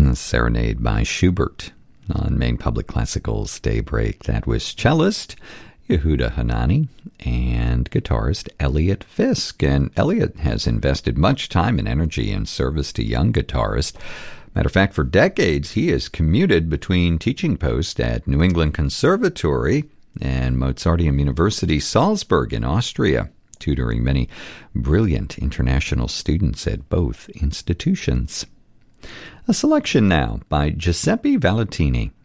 Serenade by Schubert on Maine Public Classical's Daybreak. That was cellist Yehuda Hanani and guitarist Elliot Fisk. And Elliot has invested much time and energy in service to young guitarists. Matter of fact, for decades, he has commuted between teaching posts at New England Conservatory and Mozarteum University Salzburg in Austria, tutoring many brilliant international students at both institutions. A selection now by Giuseppe Valentini.